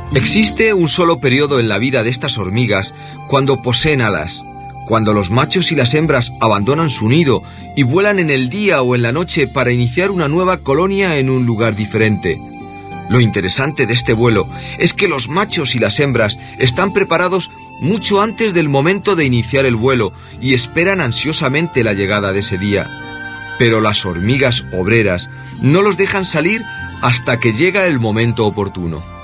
Existe un solo periodo en la vida de estas hormigas cuando poseen alas, cuando los machos y las hembras abandonan su nido y vuelan en el día o en la noche para iniciar una nueva colonia en un lugar diferente. Lo interesante de este vuelo es que los machos y las hembras están preparados mucho antes del momento de iniciar el vuelo y esperan ansiosamente la llegada de ese día. Pero las hormigas obreras no los dejan salir hasta que llega el momento oportuno.